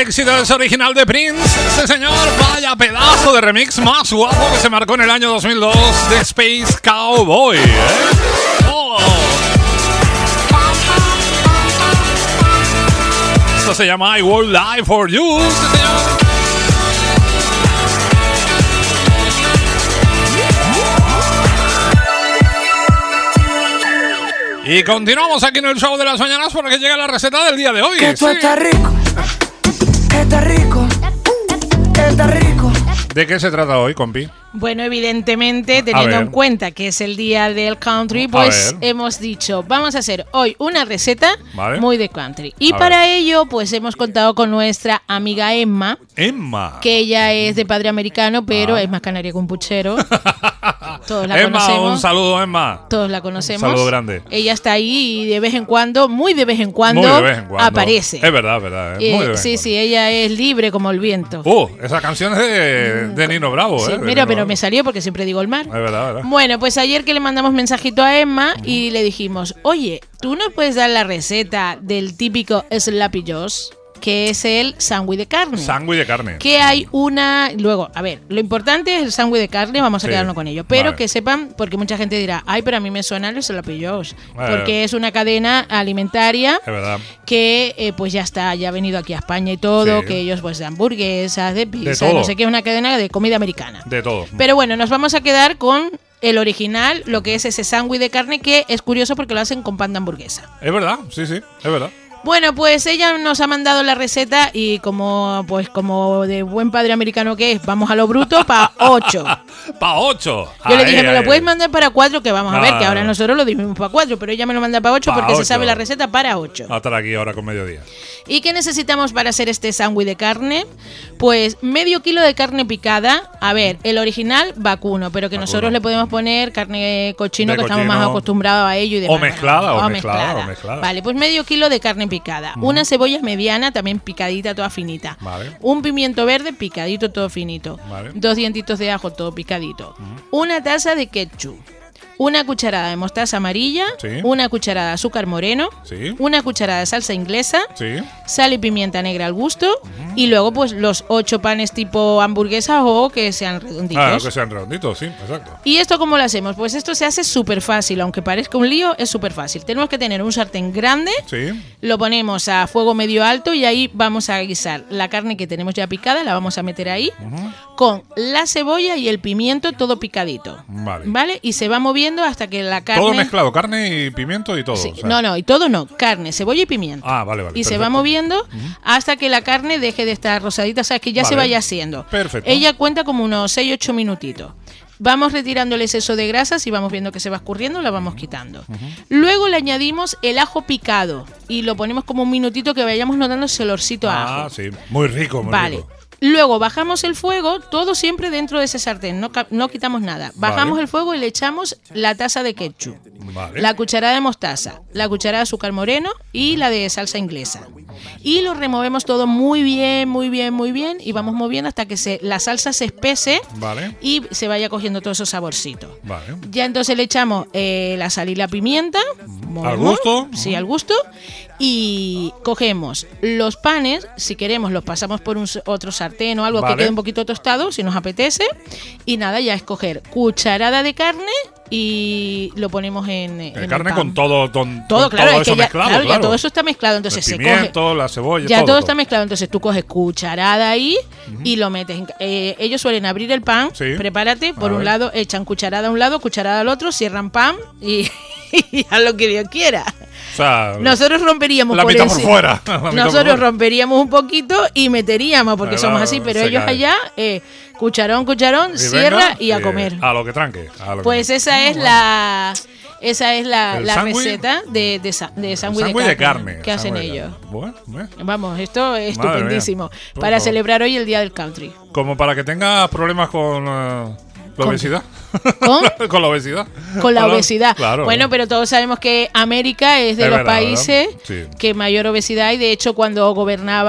éxito es original de Prince. Este señor, vaya pedazo de remix más guapo que se marcó en el año 2002 de Space Cowboy. Oh. Esto se llama I Will Die For You. Este señor. Y continuamos aquí en el show de las mañanas porque llega la receta del día de hoy. Que tú estás rico, estás rico, estás rico. ¿De qué se trata hoy, compi? Bueno, evidentemente, teniendo en cuenta que es el día del country, pues hemos dicho, vamos a hacer hoy una receta muy de country. Y para ello, pues hemos contado con nuestra amiga Emma. Emma. Que ella es de padre americano, pero es más canaria que un puchero. Todos la Emma, conocemos. un saludo, Emma. Todos la conocemos. Un saludo grande. Ella está ahí y de vez en cuando, muy de vez en cuando, aparece. Es verdad, es verdad. Muy de vez en cuando. Sí, ella es libre como el viento. Esa canción es de Nino Bravo. Sí, mira, pero me salió porque siempre digo el mar. Es verdad, es verdad. Bueno, pues ayer que le mandamos mensajito a Emma y le dijimos, oye, ¿tú nos puedes dar la receta del típico Slappy Josh? Que es el sándwich de carne. Sándwich de carne. Que hay una... Luego, a ver, lo importante es el sándwich de carne, vamos a quedarnos con ello. Pero que sepan, porque mucha gente dirá, ay, pero a mí me suena el Slappy Josh. Porque es una cadena alimentaria que pues ya está, ya ha venido aquí a España y todo, que ellos pues de hamburguesas, de pizza, no sé qué, es una cadena de comida americana. De todo. Pero bueno, nos vamos a quedar con el original, lo que es ese sándwich de carne, que es curioso porque lo hacen con pan de hamburguesa. Es verdad, sí, es verdad. Bueno, pues ella nos ha mandado la receta y como de buen padre americano que es, vamos a lo bruto, para 8. ¿Para 8? Yo le dije, ¿me lo puedes mandar para 4? Que vamos a ver, que ahora nosotros lo dimos para 4, pero ella me lo manda para 8 porque se sabe la receta para 8. Va a estar aquí ahora con mediodía. ¿Y qué necesitamos para hacer este sándwich de carne? Pues medio kilo de carne picada. A ver, el original vacuno, pero que nosotros le podemos poner carne cochino, que estamos más acostumbrados a ello y demás. O mezclada. Vale, pues medio kilo de carne picada. Una cebolla mediana, también picadita, toda finita. Un pimiento verde picadito, todo finito. 2 dientitos de ajo, todo picadito. Una taza de ketchup. Una cucharada de mostaza amarilla, una cucharada de azúcar moreno, una cucharada de salsa inglesa, sal y pimienta negra al gusto, y luego pues los 8 panes tipo hamburguesa o que sean redonditos. Que sean redonditos, sí, exacto. ¿Y esto cómo lo hacemos? Pues esto se hace súper fácil, aunque parezca un lío, es súper fácil. Tenemos que tener un sartén grande, lo ponemos a fuego medio alto y ahí vamos a guisar la carne que tenemos ya picada, la vamos a meter ahí, con la cebolla y el pimiento todo picadito. ¿Vale? Y se va moviendo hasta que la carne... Todo mezclado, carne y pimiento y todo. Sí, no, y todo no, carne, cebolla y pimiento. Vale. Y perfecto. Se va moviendo hasta que la carne deje de estar rosadita, o sea, que ya se vaya haciendo. Perfecto. Ella cuenta como unos 6-8 minutitos. Vamos retirando el exceso de grasas y vamos viendo que se va escurriendo, la vamos quitando. Luego le añadimos el ajo picado y lo ponemos como un minutito que vayamos notando ese olorcito a ajo. Sí, muy rico, muy rico. Luego bajamos el fuego, todo siempre dentro de ese sartén, no quitamos nada. Bajamos el fuego y le echamos la taza de ketchup, la cucharada de mostaza, la cucharada de azúcar moreno y la de salsa inglesa. Y lo removemos todo muy bien y vamos moviendo hasta que la salsa se espese y se vaya cogiendo todos esos saborcitos. Ya entonces le echamos la sal y la pimienta. ¿Al gusto? Sí, al gusto. Y cogemos los panes, si queremos los pasamos por otro sartén o algo que quede un poquito tostado, si nos apetece. Y nada, ya es coger cucharada de carne y lo ponemos en carne el pan. Con todo claro, eso mezclado. Ya todo eso está mezclado, entonces el pimiento, la cebolla, ya todo está mezclado, entonces tú coges cucharada ahí y lo metes. Ellos suelen abrir el pan, prepárate, por un lado echan cucharada a un lado, cucharada al otro, cierran pan y haz lo que Dios quiera. O sea, nosotros romperíamos la mitad por fuera. Nosotros romperíamos un poquito y meteríamos, porque somos así, pero ellos allá, cucharón, cierra y a comer. A lo que tranque. Pues esa es la receta de sándwich de carne que hacen ellos. Vamos, esto es estupendísimo. Para celebrar hoy el Día del Country. Como para que tengas problemas con... ¿La obesidad? ¿Con la obesidad? Con la obesidad. Claro. Bueno, pero todos sabemos que América es de los países que mayor obesidad hay. De hecho, cuando gobernaba